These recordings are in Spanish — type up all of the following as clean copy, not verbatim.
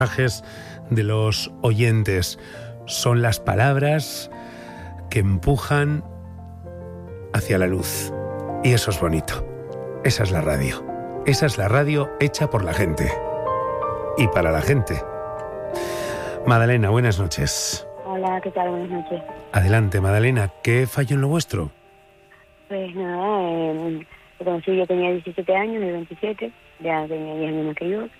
mensajes de los oyentes. Son las palabras que empujan hacia la luz. Y eso es bonito. Esa es la radio. Esa es la radio hecha por la gente. Y para la gente. Madalena, buenas noches. Hola, ¿qué tal? Buenas noches. Adelante, Madalena. ¿Qué falló en lo vuestro? Pues nada, lo conocí, yo tenía 17 años, de 27, ya tenía 10 años más que yo,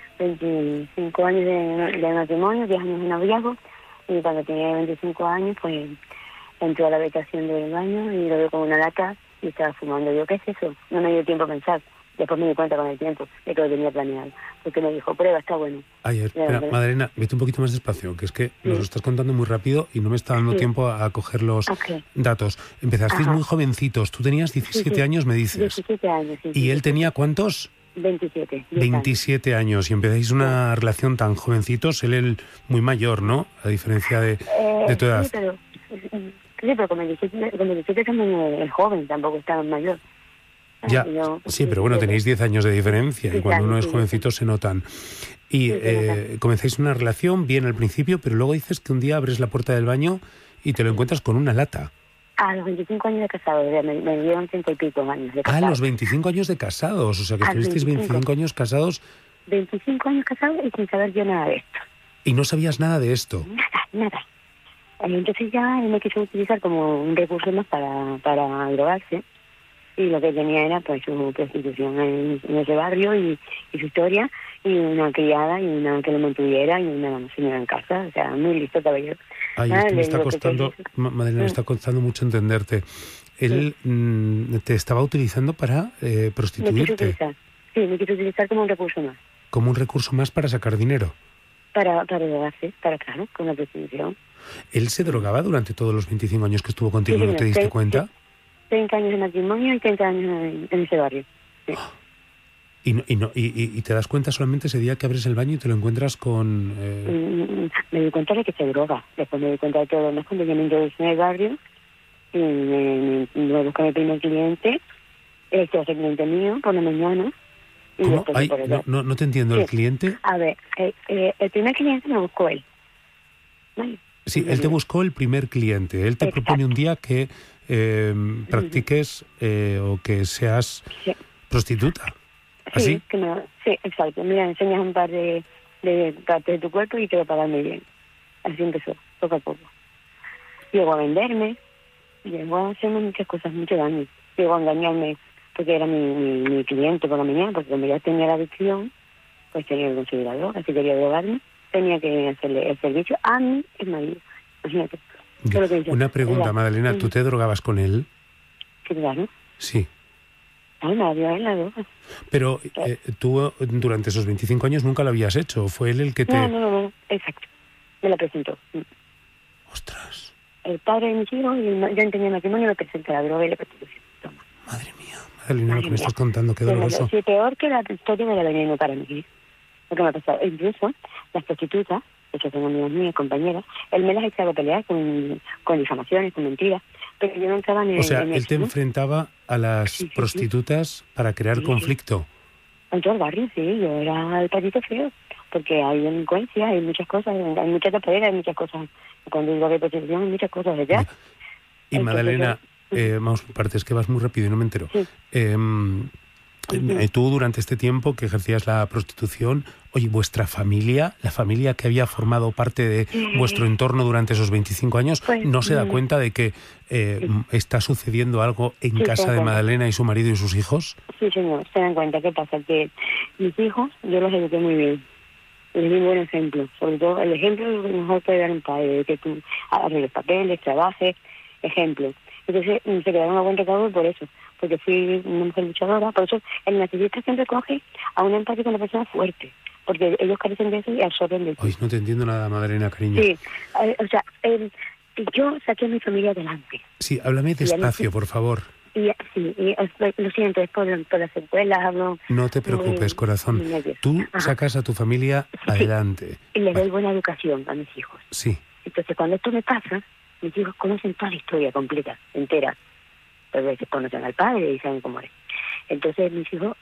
25 años de matrimonio, 10 años de noviazgo, y cuando tenía 25 años, pues entró a la habitación del baño y lo veo con una lata y estaba fumando. Yo, ¿qué es eso? No me dio tiempo a pensar. Después me di cuenta con el tiempo de que lo tenía planeado, porque me dijo, prueba, está bueno. Ay, espera, Madalena, vete un poquito más despacio, que es que nos lo estás contando muy rápido y no me está dando tiempo a coger los datos. Empezasteis muy jovencitos, tú tenías 17 años, me dices. 17 años, sí. ¿Y él tenía cuántos? 27. 27 años, y empezáis una relación tan jovencitos, él muy mayor, ¿no? A diferencia de tu edad. Sí, pero con 27 también es joven, tampoco está mayor. Ya, sí, pero bueno, tenéis 10 años de diferencia y cuando uno es jovencito se notan. Y comenzáis una relación bien al principio, pero luego dices que un día abres la puerta del baño y te lo encuentras con una lata. A los 25 años de casado, me dieron 30 y pico años de casado. A los 25 años de casados, o sea que estuvisteis 25 años casados. 25 años casados y sin saber yo nada de esto. ¿Y no sabías nada de esto? Nada. Entonces ya él me quiso utilizar como un recurso más para drogarse. Y lo que tenía era pues su prostitución en ese barrio y su historia, y una criada y una que lo mantuviera y una señora en casa. O sea, muy listo caballero. Ay, esto me está costando, Madalena, me está costando mucho entenderte. Él te estaba utilizando para prostituirte. Me quiso utilizar como un recurso más. Como un recurso más para sacar dinero. Para drogarse, claro, con la prostitución. ¿Él se drogaba durante todos los 25 años que estuvo contigo y no te diste cuenta? Sí. 30 años de matrimonio y 30 años en ese barrio. Sí. ¿Y te das cuenta solamente ese día que abres el baño y te lo encuentras con...? Me di cuenta de que se droga. Después me di cuenta de todo lo demás cuando yo me introducí en el barrio y me busqué mi primer cliente. Este es el cliente mío por la mañana. Y ¿cómo? Ay, no te entiendo. Sí. ¿El cliente? A ver, el primer cliente me buscó él. ¿Vale? Sí, él te buscó el primer cliente. Él te propone un día que practiques o que seas prostituta. ¿Así? Sí, exacto. Mira, enseñas un par de partes de tu cuerpo y te va a pagar muy bien. Así empezó, poco a poco. Llegó a venderme, llegó a hacerme muchas cosas, mucho daño. Llegó a engañarme porque era mi cliente por la mañana, porque como ya tenía la adicción, pues tenía que conseguir la droga. Si quería drogarme, tenía que hacerle el servicio a mi marido. Imagínate. Una pregunta, Madalena, ¿tú te drogabas con él? Claro. Sí. Ay, nadie a él la droga. Pero tú durante esos 25 años nunca lo habías hecho, ¿fue él el que te...? No, exacto. Me la presentó. ¡Ostras! El padre de mis hijos, yo tenía matrimonio, me presenta la droga y la prostitución. Toma. Madre mía, Madalena, lo que me estás contando, qué doloroso. Sí, peor que la historia de la veneno para mí. Lo que me ha pasado. Incluso las prostitutas, que son amigas mías, compañeras, él me las echaba a pelear con difamaciones, con mentiras, pero yo no entraba en... O sea, él te enfrentaba a las prostitutas para crear conflicto. En todo el barrio, sí, yo era el patito feo, porque hay delincuencia, hay muchas cosas, hay muchas tapaderas, hay muchas cosas. Cuando digo que prostitución, hay muchas cosas allá. Y Madalena, vamos por partes, que vas muy rápido y no me entero. Sí. Tú durante este tiempo que ejercías la prostitución, oye, vuestra familia, la familia que había formado parte de vuestro entorno durante esos 25 años, pues, ¿no se da cuenta de que está sucediendo algo en casa de Madalena y su marido y sus hijos? Sí, señor, se dan cuenta. ¿Qué pasa? Que mis hijos, yo los eduqué muy bien. Les di un buen ejemplo. Sobre todo, el ejemplo es lo que mejor puede dar un padre, de que tú arregles papeles, trabajes, ejemplo. Entonces, se quedaron a buen recaudo por eso. Porque fui una mujer luchadora. Por eso el narcisista siempre coge a una empatía con una persona fuerte, porque ellos carecen de eso y absorben de eso. Ay, no te entiendo nada, Madalena, cariño. Sí, o sea, yo saqué a mi familia adelante. Sí, háblame despacio, por favor. Lo siento, es por las secuelas, hablo... No te preocupes, corazón. Tú sacas a tu familia adelante. Y les doy buena educación a mis hijos. Sí. Entonces, cuando esto me pasa, mis hijos conocen toda la historia completa, entera. A veces conocen al padre y saben cómo es. Entonces mis hijos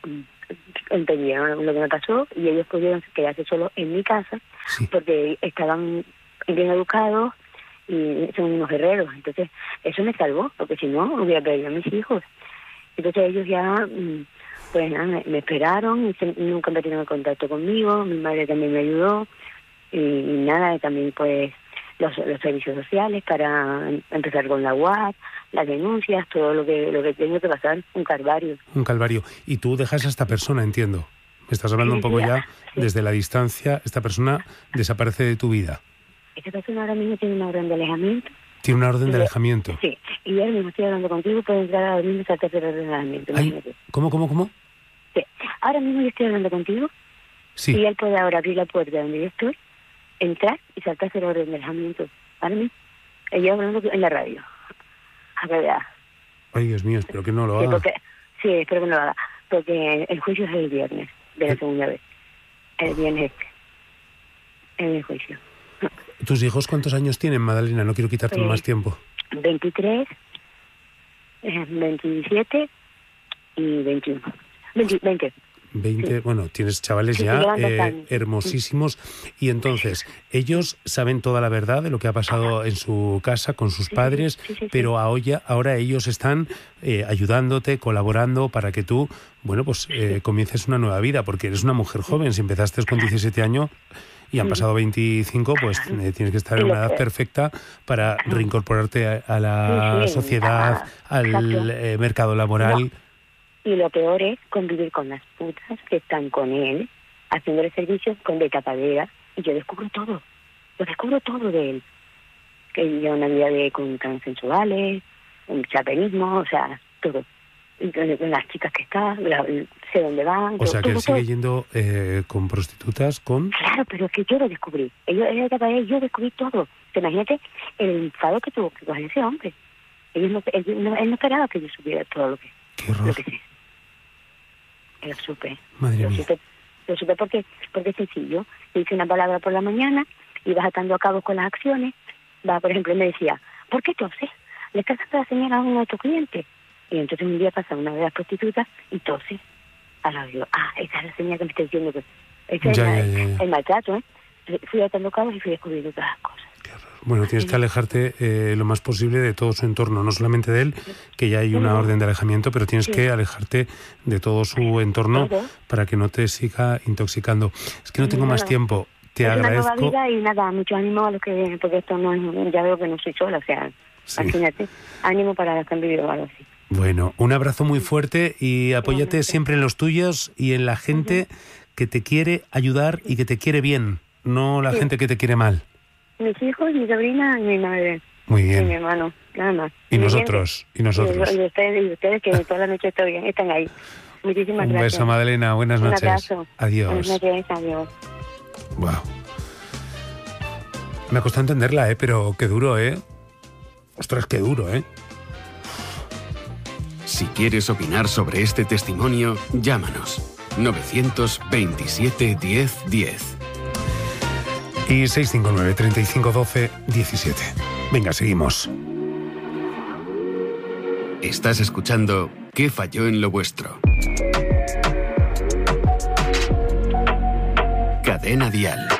entendieron lo que me pasó y ellos pudieron quedarse solos en mi casa porque estaban bien educados y son unos guerreros. Entonces eso me salvó, porque si no hubiera perdido a mis hijos. Entonces ellos ya pues nada, me esperaron y nunca me tuvieron en contacto conmigo. Mi madre también me ayudó y nada, también pues los servicios sociales para empezar con la UAT, las denuncias, todo lo que tengo que pasar, un calvario. Un calvario. Y tú dejas a esta persona, entiendo. Me estás hablando un poco ya desde la distancia. Esta persona desaparece de tu vida. Esta persona ahora mismo tiene una orden de alejamiento. ¿Tiene una orden de alejamiento? Sí. Y ahora mismo estoy hablando contigo, puede entrar a dormir esa tercera orden de alejamiento. ¿Cómo? Sí. Ahora mismo yo estoy hablando contigo. Sí. Y él puede ahora abrir la puerta donde yo estoy, entrar y saltarse la orden de alejamiento. Ahora mismo. Ella hablando en la radio. A ver, ya. Ay, Dios mío, espero que no lo haga. Sí, espero que no lo haga. Porque el juicio es el viernes, de la segunda vez. El viernes en el juicio. ¿Tus hijos cuántos años tienen, Madalena? No quiero quitarte más tiempo. 23, 27 y 21. 20. 20, sí. Bueno, tienes chavales ya hermosísimos. Y entonces, ellos saben toda la verdad de lo que ha pasado en su casa con sus padres, pero ahora ellos están ayudándote, colaborando para que tú, bueno, pues comiences una nueva vida, porque eres una mujer joven. Si empezaste con 17 años y han pasado 25, pues tienes que estar en una edad perfecta para reincorporarte a la sociedad, al mercado laboral. Y lo peor es convivir con las putas que están con él, haciéndole servicios de tapadera, y yo descubro todo. Lo descubro todo de él. Que lleva una vida con transexuales, un chapenismo, o sea, todo. Entonces, las chicas que están, sé dónde van. O sea, que él sigue yendo con prostitutas, con... Claro, pero es que yo lo descubrí. Yo descubrí todo. Imagínate el enfado que tuvo que coger ese hombre. Él no esperaba que yo supiera todo lo que... Qué horror. Lo que sé. Lo supe. Madre mía. Lo supe porque es sencillo. Le hice una palabra por la mañana y vas atando a cabo con las acciones. Por ejemplo, me decía, ¿por qué toses? Le estás dando la señal a uno de tus clientes. Y entonces un día pasa una de las prostitutas y tose. Ahora digo, esa es la señal que me está diciendo que ese es el maltrato, Fui atando cabos y fui descubriendo todas las cosas. Bueno, tienes que alejarte lo más posible de todo su entorno, no solamente de él, que ya hay una orden de alejamiento, pero tienes que alejarte de todo su entorno para que no te siga intoxicando. Es que no tengo más tiempo. Te agradezco. Una nueva vida y nada, mucho ánimo a los que, porque esto no es, ya veo que no soy sola, o sea, imagínate, ánimo para los que han vivido algo así. Bueno, un abrazo muy fuerte y apóyate siempre en los tuyos y en la gente que te quiere ayudar y que te quiere bien, no la gente que te quiere mal. Mis hijos, mi sobrina y mi madre. Muy bien. Y mi hermano, nada más. Y nosotros. Y ustedes que toda la noche están ahí. Muchísimas gracias. Un beso, Madalena. Buenas noches. Un abrazo. Adiós. Buenas noches, adiós. Wow. Me ha costado entenderla, pero qué duro, Ostras, qué duro, Si quieres opinar sobre este testimonio, llámanos. 927 10 10. Y 659 35 12 17. Venga, seguimos. Estás escuchando ¿Qué falló en lo vuestro? Cadena Dial.